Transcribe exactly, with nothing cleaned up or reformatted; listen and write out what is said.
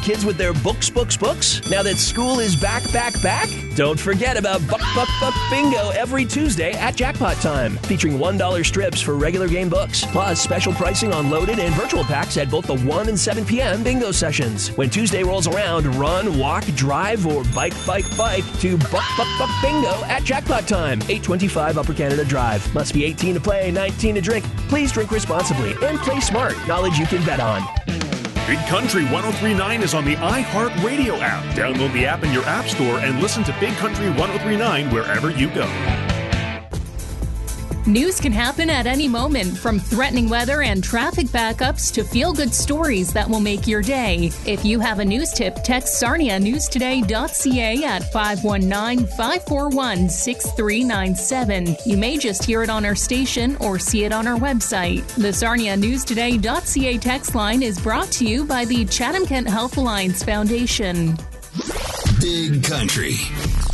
Kids with their books, books, books? Now that school is back, back, back? Don't forget about Buck, Buck, Buck Bingo every Tuesday at Jackpot Time, featuring one dollar strips for regular game books, plus special pricing on loaded and virtual packs at both the one and seven p.m. bingo sessions. When Tuesday rolls around, run, walk, drive, or bike, bike, bike to Buck, Buck, Buck Bingo at Jackpot Time, eight twenty-five Upper Canada Drive. Must be eighteen to play, nineteen to drink. Please drink responsibly and play smart. Knowledge you can bet on. Big Country ten thirty-nine is on the iHeartRadio app. Download the app in your app store and listen to Big Country ten thirty-nine wherever you go. News can happen at any moment, from threatening weather and traffic backups to feel-good stories that will make your day. If you have a news tip, text Sarnia News Today dot c a at five one nine, five four one, six three nine seven. You may just hear it on our station or see it on our website. The Sarnia News Today dot c a text line is brought to you by the Chatham-Kent Health Alliance Foundation. Big Country.